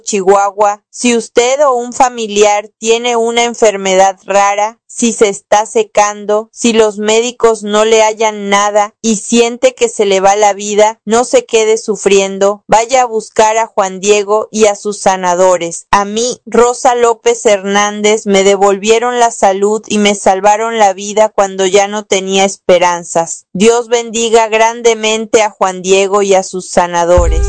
Chihuahua, si usted o un familiar tiene una enfermedad rara, si se está secando, si los médicos no le hallan nada y siente que se le va la vida, no se quede sufriendo, vaya a buscar a Juan Diego y a sus sanadores. A mí, Rosa López Hernández, me devolvieron la salud y me salvaron la vida cuando ya no tenía esperanzas. Dios bendiga grandemente a Juan Diego y a sus sanadores.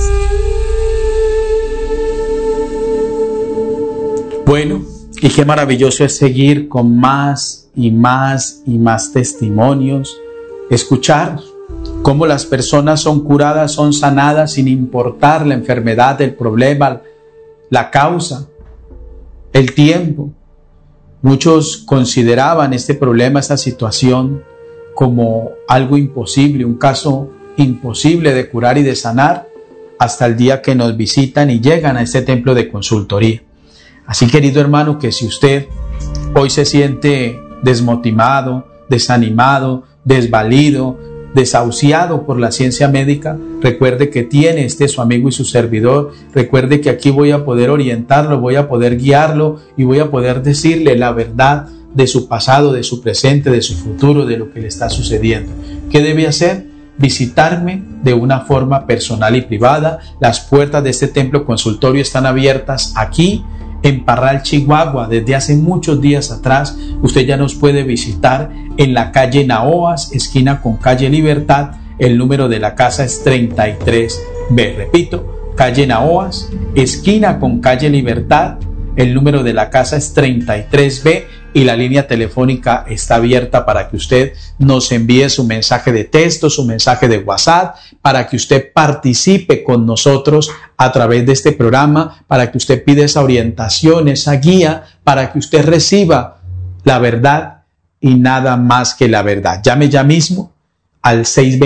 Bueno, y qué maravilloso es seguir con más y más y más testimonios, escuchar cómo las personas son curadas, son sanadas sin importar la enfermedad, el problema, la causa, el tiempo. Muchos consideraban este problema, esta situación, como algo imposible, un caso imposible de curar y de sanar, hasta el día que nos visitan y llegan a este templo de consultoría. Así, querido hermano, que si usted hoy se siente desmotivado, desanimado, desvalido, desahuciado por la ciencia médica, recuerde que tiene su amigo y su servidor. Recuerde que aquí voy a poder orientarlo, voy a poder guiarlo y voy a poder decirle la verdad de su pasado, de su presente, de su futuro, de lo que le está sucediendo. ¿Qué debe hacer? Visitarme de una forma personal y privada. Las puertas de este templo consultorio están abiertas aquí en Parral, Chihuahua, desde hace muchos días atrás. Usted ya nos puede visitar en la calle Naoas, esquina con calle Libertad. El número de la casa es 33B. Repito, calle Naoas, esquina con calle Libertad. El número de la casa es 33B y la línea telefónica está abierta para que usted nos envíe su mensaje de texto, su mensaje de WhatsApp, para que usted participe con nosotros a través de este programa, para que usted pida esa orientación, esa guía, para que usted reciba la verdad y nada más que la verdad. Llame ya mismo al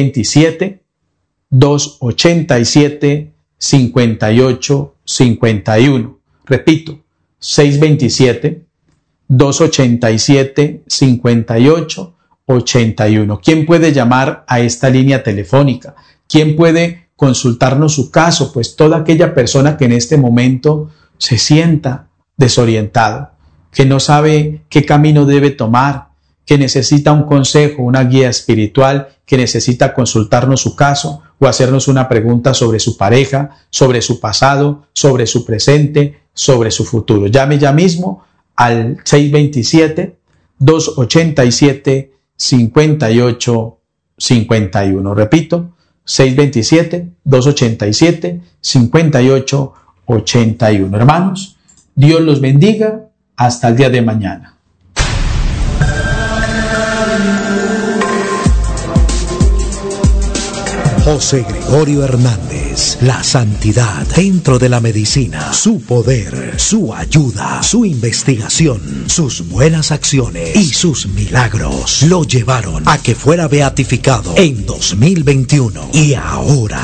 627-287-5851. Repito, 627-287-5881. ¿Quién puede llamar a esta línea telefónica? ¿Quién puede consultarnos su caso? Pues toda aquella persona que en este momento se sienta desorientado, que no sabe qué camino debe tomar, que necesita un consejo, una guía espiritual, que necesita consultarnos su caso o hacernos una pregunta sobre su pareja, sobre su pasado, sobre su presente, sobre su futuro. Llame ya mismo al 627-287-5851. Repito, 627-287-5881. Hermanos, Dios los bendiga. Hasta el día de mañana. José Gregorio Hernández, la santidad dentro de la medicina, su poder, su ayuda, su investigación, sus buenas acciones y sus milagros lo llevaron a que fuera beatificado en 2021. Y ahora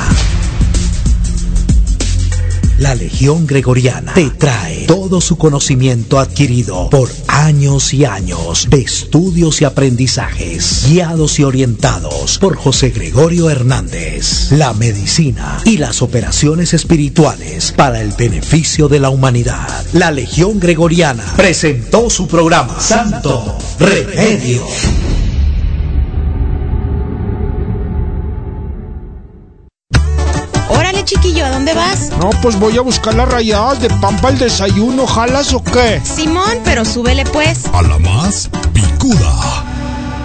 la Legión Gregoriana te trae todo su conocimiento adquirido por años y años de estudios y aprendizajes, guiados y orientados por José Gregorio Hernández. La medicina y las operaciones espirituales para el beneficio de la humanidad. La Legión Gregoriana presentó su programa Santo Remedio. Chiquillo, ¿a dónde vas? No, pues voy a buscar las rayadas de pan para el desayuno. ¿Jalas o qué? Simón, pero súbele pues. ¿A la más?